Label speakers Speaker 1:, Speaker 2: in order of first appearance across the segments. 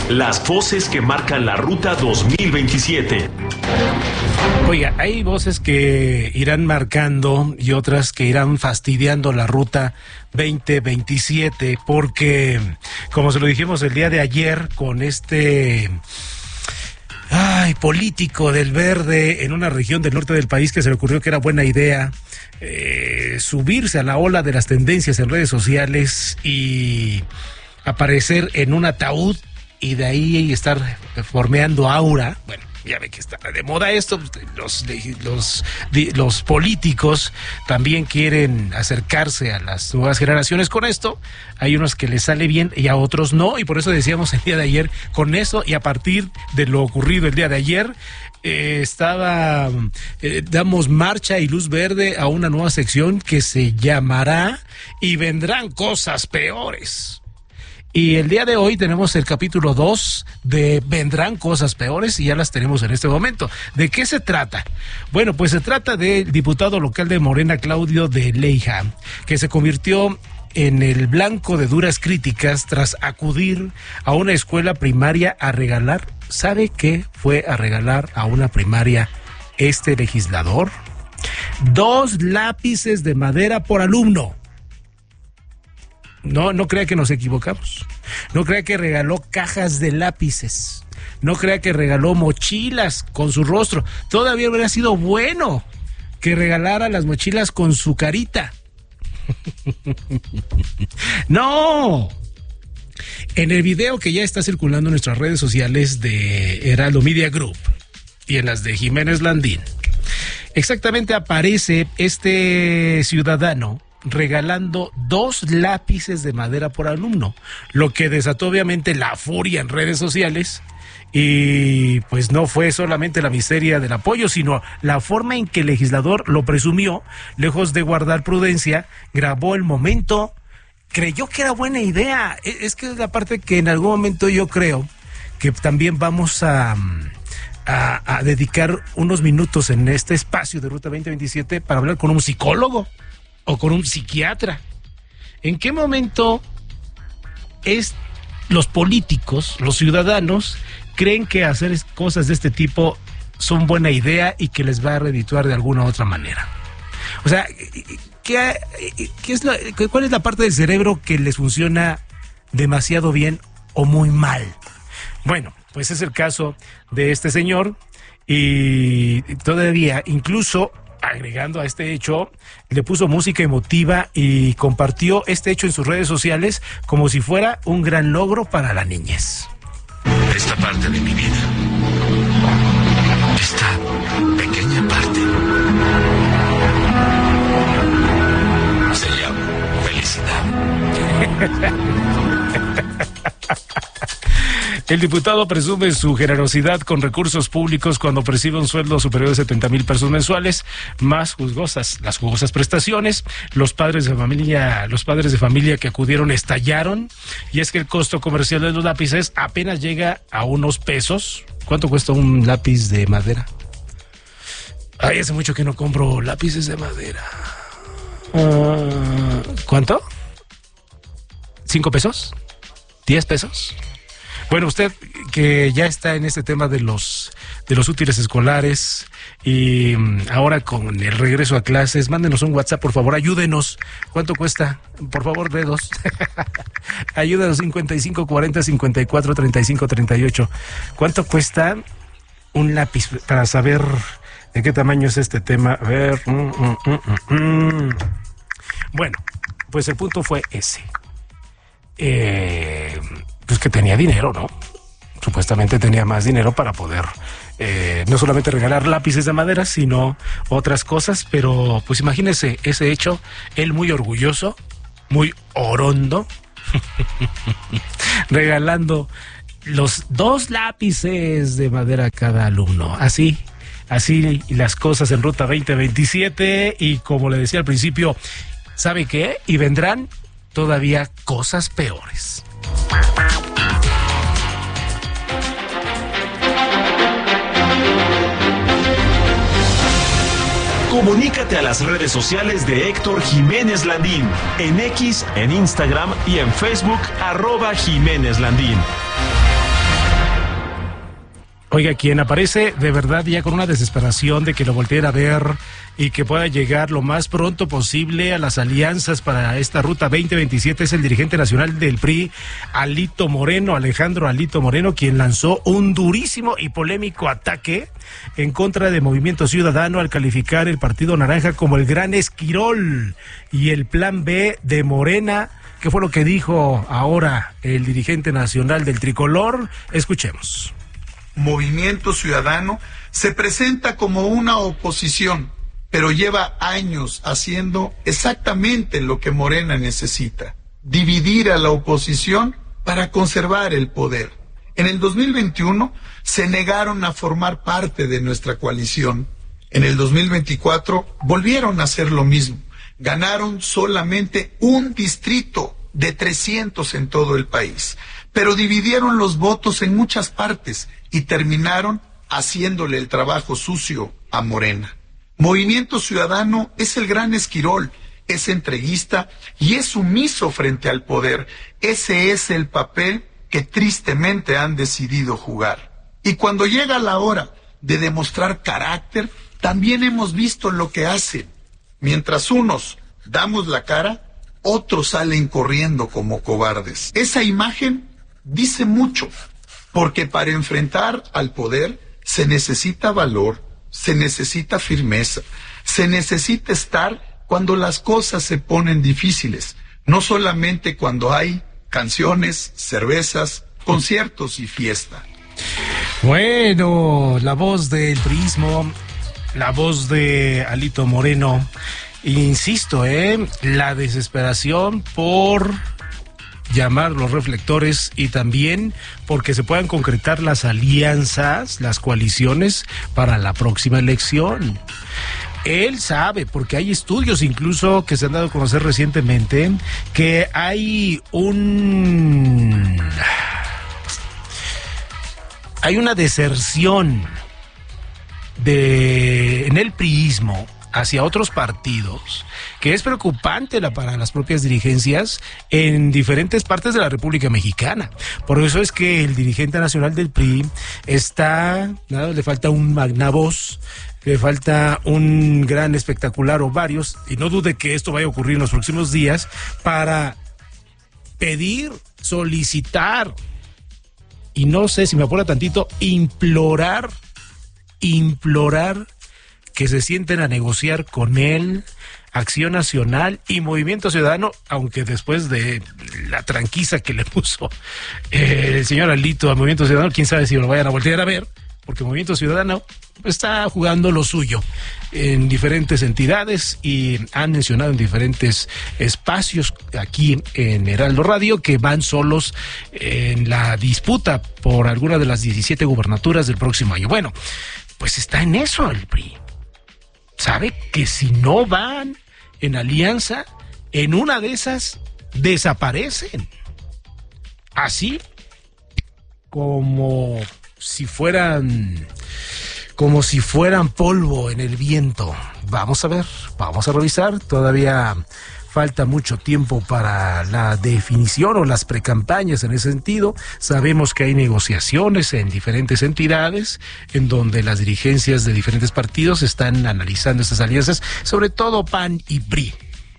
Speaker 1: Las voces que marcan la ruta 2027.
Speaker 2: Oiga, hay voces que irán marcando y otras que irán fastidiando la ruta 2027, porque, como se lo dijimos el día de ayer, con este político del Verde en una región del norte del país que se le ocurrió que era buena idea subirse a la ola de las tendencias en redes sociales y aparecer en un ataúd y de ahí estar formeando aura. Bueno, ya ve que está de moda esto. Los políticos también quieren acercarse a las nuevas generaciones con esto. Hay unos que les sale bien y a otros no, y por eso decíamos el día de ayer, con eso y a partir de lo ocurrido el día de ayer, damos marcha y luz verde a una nueva sección que se llamará Y vendrán cosas peores. Y el día de hoy tenemos el capítulo 2 de Vendrán cosas peores y ya las tenemos en este momento. ¿De qué se trata? Bueno, pues se trata del diputado local de Morena, Claudio de Leija, que se convirtió en el blanco de duras críticas tras acudir a una escuela primaria a regalar. ¿Sabe qué fue a regalar a una primaria este legislador? 2 lápices de madera por alumno. No crea que nos equivocamos. No crea que regaló cajas de lápices. No crea que regaló mochilas con su rostro. Todavía hubiera sido bueno que regalara las mochilas con su carita. ¡No! En el video que ya está circulando en nuestras redes sociales de Heraldo Media Group y en las de Jiménez Landín, exactamente aparece este ciudadano regalando 2 lápices de madera por alumno, lo que desató obviamente la furia en redes sociales. Y pues no fue solamente la miseria del apoyo, sino la forma en que el legislador lo presumió, lejos de guardar prudencia, grabó el momento, creyó que era buena idea. Es que es la parte que en algún momento yo creo que también vamos a dedicar unos minutos en este espacio de Ruta 2027 para hablar con un psicólogo o con un psiquiatra. ¿En qué momento los políticos, los ciudadanos, creen que hacer cosas de este tipo son buena idea y que les va a redituar de alguna otra manera? O sea, ¿cuál es la parte del cerebro que les funciona demasiado bien o muy mal? Bueno, pues es el caso de este señor, y todavía, incluso agregando a este hecho, le puso música emotiva y compartió este hecho en sus redes sociales como si fuera un gran logro para la niñez.
Speaker 3: Esta parte de mi vida, esta pequeña parte, se llama felicidad.
Speaker 2: El diputado presume su generosidad con recursos públicos cuando percibe un sueldo superior de 70,000 pesos mensuales, más las jugosas prestaciones. Los padres de familia que acudieron estallaron, y es que el costo comercial de los lápices apenas llega a unos pesos. ¿Cuánto cuesta un lápiz de madera? Ay, hace mucho que no compro lápices de madera. ¿Cuánto? ¿5 pesos? ¿10 pesos? Bueno, usted que ya está en este tema de los útiles escolares y ahora con el regreso a clases, mándenos un WhatsApp, por favor, ayúdenos. ¿Cuánto cuesta? Por favor, dedos. Ayúdanos, 55 40 54 35 38. ¿Cuánto cuesta un lápiz para saber de qué tamaño es este tema? A ver. Bueno, pues el punto fue ese. Pues que tenía dinero, ¿no? Supuestamente tenía más dinero para poder no solamente regalar lápices de madera, sino otras cosas. Pero pues imagínese ese hecho, él muy orgulloso, muy orondo, regalando los 2 lápices de madera a cada alumno. Así las cosas en Ruta 2027. Y como le decía al principio, ¿sabe qué? Y vendrán todavía cosas peores.
Speaker 1: Comunícate a las redes sociales de Héctor Jiménez Landín, en X, en Instagram y en Facebook, @Jiménez Landín.
Speaker 2: Oiga, quien aparece de verdad ya con una desesperación de que lo volteen a ver y que pueda llegar lo más pronto posible a las alianzas para esta ruta 2027 es el dirigente nacional del PRI, Alejandro Alito Moreno, quien lanzó un durísimo y polémico ataque en contra de Movimiento Ciudadano al calificar el Partido Naranja como el gran esquirol y el plan B de Morena. ¿Qué fue lo que dijo ahora el dirigente nacional del tricolor? Escuchemos.
Speaker 4: Movimiento Ciudadano se presenta como una oposición, pero lleva años haciendo exactamente lo que Morena necesita: dividir a la oposición para conservar el poder. En el 2021 se negaron a formar parte de nuestra coalición. En el 2024 volvieron a hacer lo mismo. Ganaron solamente un distrito de 300 en todo el país, pero dividieron los votos en muchas partes y terminaron haciéndole el trabajo sucio a Morena. Movimiento Ciudadano es el gran esquirol, es entreguista y es sumiso frente al poder. Ese es el papel que tristemente han decidido jugar. Y cuando llega la hora de demostrar carácter, también hemos visto lo que hacen. Mientras unos damos la cara, otros salen corriendo como cobardes. Esa imagen dice mucho, porque para enfrentar al poder se necesita valor, se necesita firmeza, se necesita estar cuando las cosas se ponen difíciles, no solamente cuando hay canciones, cervezas, conciertos y fiesta.
Speaker 2: Bueno, la voz del priismo, la voz de Alito Moreno. Insisto, la desesperación por llamar los reflectores y también porque se puedan concretar las alianzas, las coaliciones para la próxima elección. Él sabe, porque hay estudios incluso que se han dado a conocer recientemente, que hay una deserción en el priismo hacia otros partidos, que es preocupante para las propias dirigencias en diferentes partes de la República Mexicana. Por eso es que el dirigente nacional del PRI le falta un magnavoz, le falta un gran espectacular o varios, y no dude que esto vaya a ocurrir en los próximos días, para pedir, solicitar, y no sé si me apura tantito, implorar que se sienten a negociar con él, Acción Nacional y Movimiento Ciudadano, aunque después de la tranquiza que le puso el señor Alito a Movimiento Ciudadano, quién sabe si lo vayan a voltear a ver, porque Movimiento Ciudadano está jugando lo suyo en diferentes entidades y han mencionado en diferentes espacios aquí en Heraldo Radio que van solos en la disputa por alguna de las 17 gubernaturas del próximo año. Bueno, pues está en eso el PRI. Sabe que si no van en alianza, en una de esas desaparecen. Así como si fueran polvo en el viento. Vamos a ver, vamos a revisar. Todavía falta mucho tiempo para la definición o las precampañas en ese sentido. Sabemos que hay negociaciones en diferentes entidades en donde las dirigencias de diferentes partidos están analizando estas alianzas, sobre todo PAN y PRI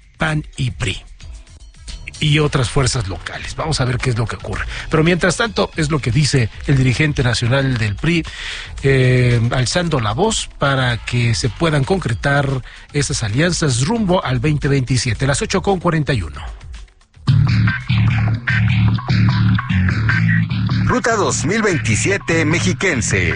Speaker 2: y otras fuerzas locales. Vamos a ver qué es lo que ocurre. Pero mientras tanto, es lo que dice el dirigente nacional del PRI, alzando la voz para que se puedan concretar esas alianzas rumbo al 2027. Las 8:41.
Speaker 5: Ruta 2027 Mexiquense.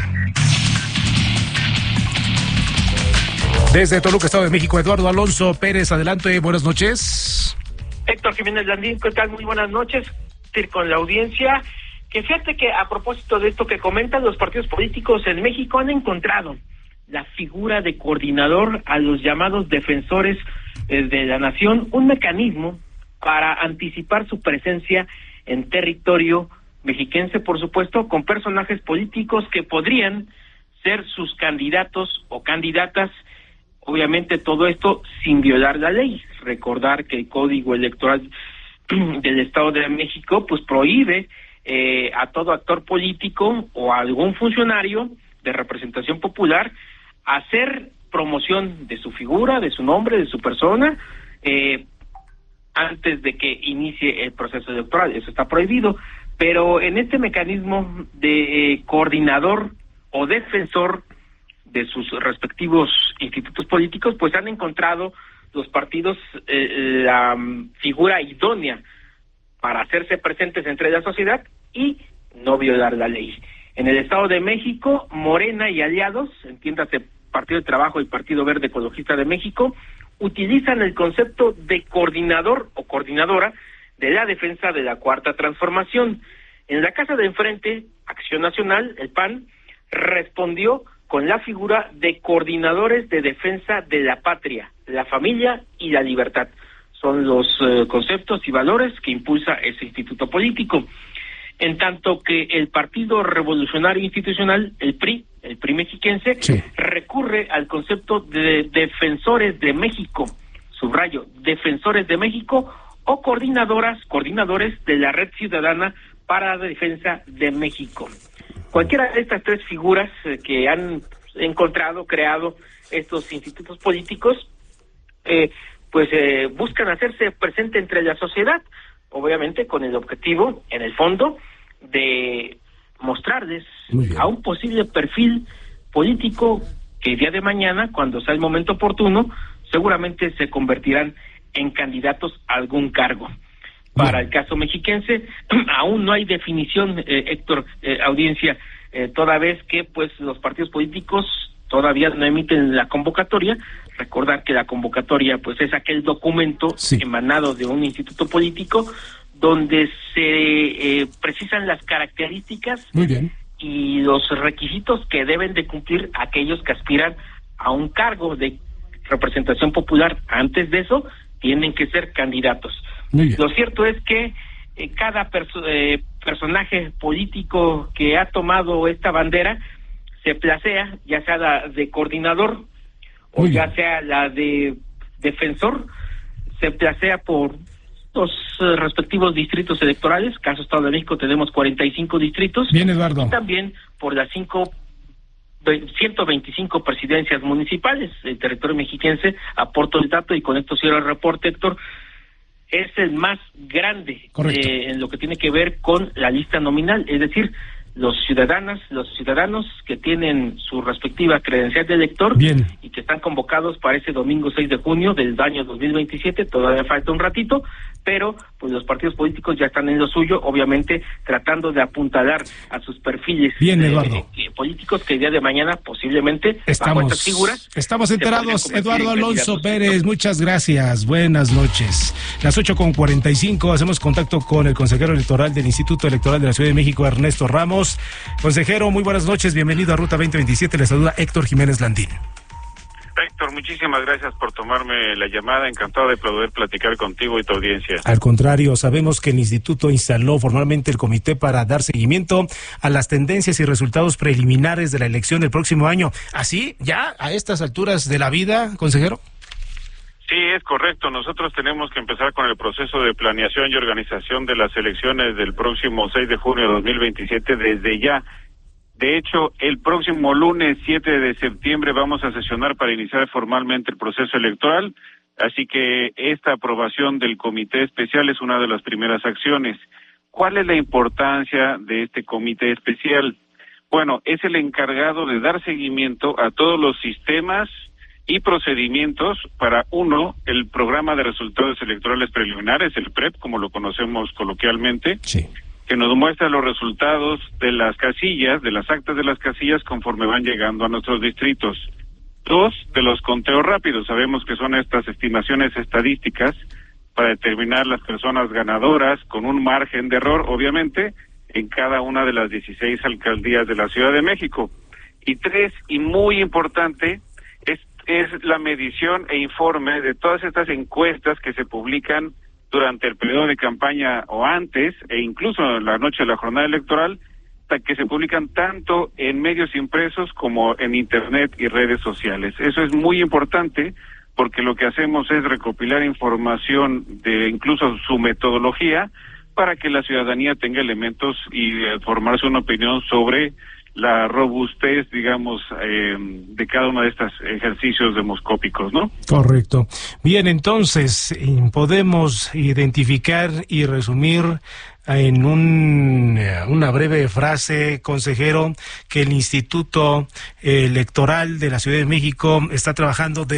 Speaker 2: Desde Toluca, Estado de México, Eduardo Alonso Pérez, adelante, buenas noches.
Speaker 6: Héctor Jiménez Landín, ¿qué tal? Muy buenas noches. Con la audiencia, que fíjate que a propósito de esto que comentan, los partidos políticos en México han encontrado la figura de coordinador a los llamados defensores de la nación, un mecanismo para anticipar su presencia en territorio mexiquense, por supuesto, con personajes políticos que podrían ser sus candidatos o candidatas. Obviamente todo esto sin violar la ley. Recordar que el Código Electoral del Estado de México pues prohíbe a todo actor político o a algún funcionario de representación popular a hacer promoción de su figura, de su nombre, de su persona, antes de que inicie el proceso electoral. Eso está prohibido, pero en este mecanismo de coordinador o defensor de sus respectivos institutos políticos, pues han encontrado los partidos la figura idónea para hacerse presentes entre la sociedad y no violar la ley. En el Estado de México, Morena y aliados, entiéndase Partido de Trabajo y Partido Verde Ecologista de México, utilizan el concepto de coordinador o coordinadora de la defensa de la Cuarta Transformación. En la casa de enfrente, Acción Nacional, el PAN, respondió con la figura de coordinadores de defensa de la patria, la familia y la libertad. Son los conceptos y valores que impulsa ese instituto político. En tanto que el Partido Revolucionario Institucional, el PRI mexiquense, recurre al concepto de defensores de México, subrayo, defensores de México o coordinadores de la Red Ciudadana para la Defensa de México. Cualquiera de estas tres figuras que han encontrado, creado estos institutos políticos, buscan hacerse presente entre la sociedad, obviamente con el objetivo, en el fondo, de mostrarles a un posible perfil político que el día de mañana, cuando sea el momento oportuno, seguramente se convertirán en candidatos a algún cargo. Para el caso mexiquense, aún no hay definición, Héctor, audiencia, toda vez que pues los partidos políticos todavía no emiten la convocatoria. Recordar que la convocatoria pues es aquel documento emanado de un instituto político donde se precisan las características y los requisitos que deben de cumplir aquellos que aspiran a un cargo de representación popular. Antes de eso, tienen que ser candidatos. Lo cierto es que cada personaje político que ha tomado esta bandera se placea, ya sea la de coordinador o ya sea la de defensor, se placea por los respectivos distritos electorales. Caso Estado de México tenemos 45 distritos.
Speaker 2: Bien, Eduardo.
Speaker 6: Y también por las 125 presidencias municipales. El territorio mexiquense, aporto el dato y con esto cierro el reporte, Héctor, es el más grande en lo que tiene que ver con la lista nominal, es decir, los ciudadanos que tienen su respectiva credencial de elector y que están convocados para ese domingo 6 de junio del año 2027, todavía falta un ratito, pero pues los partidos políticos ya están en lo suyo, obviamente tratando de apuntalar a sus perfiles políticos que el día de mañana posiblemente bajo estas figuras.
Speaker 2: Estamos enterados, Eduardo Alonso Pérez, muchas gracias, buenas noches. Las 8:45, hacemos contacto con el consejero electoral del Instituto Electoral de la Ciudad de México, Ernesto Ramos. Consejero, muy buenas noches, bienvenido a Ruta 2027, le saluda Héctor Jiménez Landín.
Speaker 7: Héctor, muchísimas gracias por tomarme la llamada, encantado de poder platicar contigo y tu audiencia.
Speaker 2: Al contrario, sabemos que el instituto instaló formalmente el comité para dar seguimiento a las tendencias y resultados preliminares de la elección del próximo año. ¿Así, ya a estas alturas de la vida, consejero?
Speaker 7: Sí, es correcto. Nosotros tenemos que empezar con el proceso de planeación y organización de las elecciones del próximo 6 de junio de 2027 desde ya. De hecho, el próximo lunes 7 de septiembre vamos a sesionar para iniciar formalmente el proceso electoral, así que esta aprobación del comité especial es una de las primeras acciones. ¿Cuál es la importancia de este comité especial? Bueno, es el encargado de dar seguimiento a todos los sistemas y procedimientos para, uno, el programa de resultados electorales preliminares, el PREP, como lo conocemos coloquialmente, que nos muestra los resultados de las casillas, de las actas de las casillas conforme van llegando a nuestros distritos. Dos, de los conteos rápidos. Sabemos que son estas estimaciones estadísticas para determinar las personas ganadoras con un margen de error, obviamente, en cada una de las 16 alcaldías de la Ciudad de México. Y tres, y muy importante, es la medición e informe de todas estas encuestas que se publican durante el periodo de campaña o antes, e incluso en la noche de la jornada electoral, que se publican tanto en medios impresos como en Internet y redes sociales. Eso es muy importante porque lo que hacemos es recopilar información de incluso su metodología para que la ciudadanía tenga elementos y formarse una opinión sobre la robustez, digamos, de cada uno de estos ejercicios demoscópicos, ¿no?
Speaker 2: Correcto. Bien, entonces, podemos identificar y resumir en una breve frase, consejero, que el Instituto Electoral de la Ciudad de México está trabajando